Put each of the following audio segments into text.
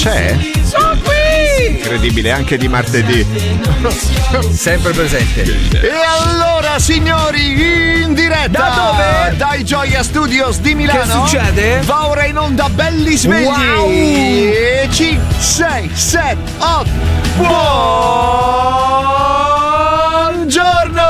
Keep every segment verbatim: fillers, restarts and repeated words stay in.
C'è? Sono qui! Incredibile, anche di martedì. Sempre presente. E allora, signori, in diretta da dove? Dai Gioia Studios di Milano. Che succede? Va ora in onda Belli Svegli. Wow. E cinque, sei, sette, otto. Buongiorno!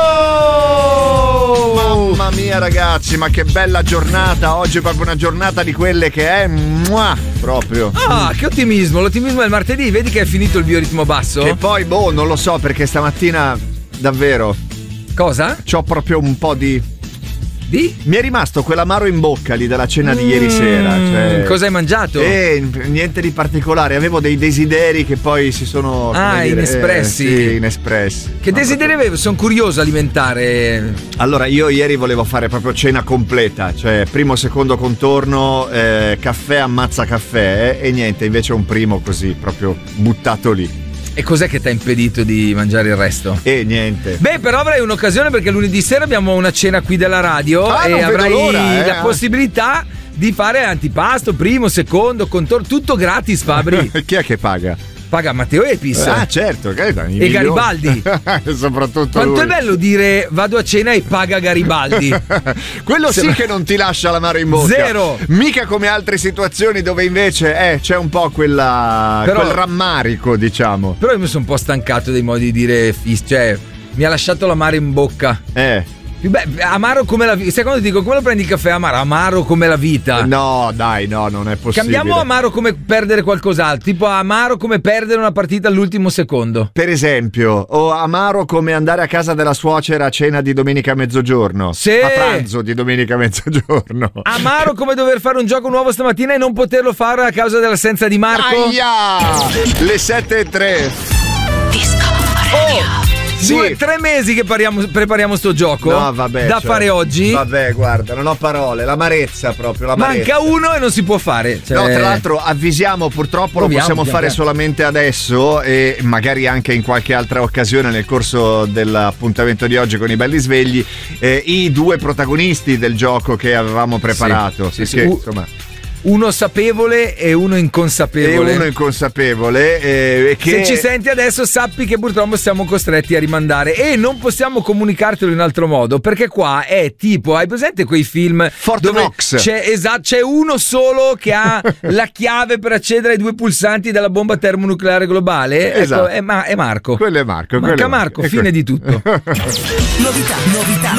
Mamma mia ragazzi, ma che bella giornata. Oggi è proprio una giornata di quelle che è mua, proprio. Ah, che ottimismo. L'ottimismo del martedì. Vedi che è finito il bioritmo basso? Che poi, boh, non lo so, perché stamattina davvero Cosa? c'ho proprio un po' di... Di? Mi è rimasto quell'amaro in bocca lì della cena di ieri sera. Cioè... Cosa hai mangiato? Eh, niente di particolare. Avevo dei desideri che poi si sono Ah, dire, inespressi. Eh, sì, inespressi. Che no, desideri avevo? Sono curioso alimentare. Allora, io ieri volevo fare proprio cena completa. Cioè, primo, secondo contorno, eh, caffè ammazza caffè. Eh, e niente, invece un primo così, proprio buttato lì. E cos'è che ti ha impedito di mangiare il resto? E niente. Beh, però avrai un'occasione perché lunedì sera abbiamo una cena qui della radio ah, e avrai l'ora, eh. la possibilità di fare antipasto, primo, secondo, contorno, tutto gratis, Fabri. Chi è che paga? Paga Matteo Epis. Ah, certo, che e Garibaldi. Soprattutto quanto lui. è bello dire vado a cena e paga Garibaldi. Quello Sembra... sì che non ti lascia l'amaro in bocca. Zero. Mica come altre situazioni dove invece eh, c'è un po' quella però, quel rammarico, diciamo. Però io mi sono un po' stancato dei modi di dire fis, cioè mi ha lasciato l'amaro in bocca. Eh. Beh, amaro come la vita. Secondo ti dico, come lo prendi il caffè amaro? Amaro come la vita. No, dai, no, non è possibile. Cambiamo amaro come perdere qualcos'altro. Tipo amaro come perdere una partita all'ultimo secondo. Per esempio, o amaro come andare a casa della suocera a cena di domenica a mezzogiorno. Sì. A pranzo di domenica a mezzogiorno. Amaro come dover fare un gioco nuovo stamattina e non poterlo fare a causa dell'assenza di Marco. Aia! Le sette e tre. Disco Radio. Oh. Sì. Due, tre mesi che pariamo, prepariamo sto gioco no, vabbè, da cioè, fare oggi. Vabbè, guarda, non ho parole, l'amarezza proprio, l'amarezza. Manca uno e non si può fare. Cioè... No, tra l'altro avvisiamo, purtroppo Proviamo, lo possiamo piano, fare piano. solamente adesso e magari anche in qualche altra occasione nel corso dell'appuntamento di oggi con i Belli Svegli, eh, i due protagonisti del gioco che avevamo preparato. Sì, sì, perché, sì. insomma... Uno sapevole e uno inconsapevole. E uno inconsapevole. Eh, che... Se ci senti adesso sappi che purtroppo siamo costretti a rimandare e non possiamo comunicartelo in altro modo perché qua è tipo, hai presente quei film Fort dove Knox. C'è, esatto, c'è uno solo che ha la chiave per accedere ai due pulsanti della bomba termonucleare globale? Esatto. Ecco, è, Ma- è Marco. Quello è Marco. Manca quello è Marco, Marco. fine di tutto. Novità, novità,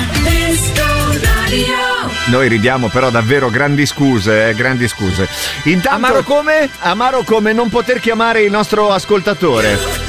novità. Noi ridiamo però davvero grandi scuse, eh, grandi scuse. Intanto, Amaro come? Amaro come non poter chiamare il nostro ascoltatore.